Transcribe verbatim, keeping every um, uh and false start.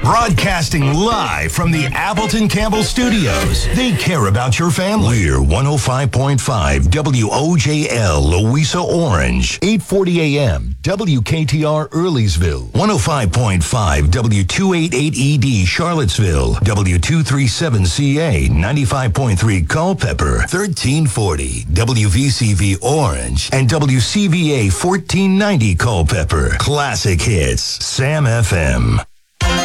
Broadcasting live from the Appleton Campbell Studios. They care about your family. We're one oh five point five W O J L, Louisa Orange. eight forty a.m. W K T R Earlysville. one oh five point five W two eighty-eight E D Charlottesville. W two thirty-seven C A. ninety-five point three Culpeper. thirteen forty W V C V Orange. And W C V A fourteen ninety Culpeper. Classic hits. Sam F M.